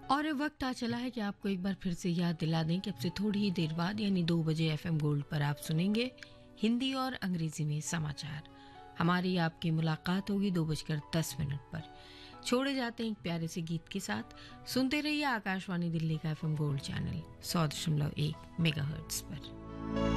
और वक्त आ चला है कि आपको एक बार फिर से याद दिला दें कि अब से थोड़ी ही देर बाद यानी 2 बजे एफएम गोल्ड पर आप सुनेंगे हिंदी और अंग्रेजी में समाचार। हमारी आपकी मुलाकात होगी 2:10 पर। छोड़े जाते हैं एक प्यारे से गीत के साथ। सुनते रहिए आकाशवाणी दिल्ली का एफएम गोल्ड चैनल 100.1 मेगाहर्ट्ज पर।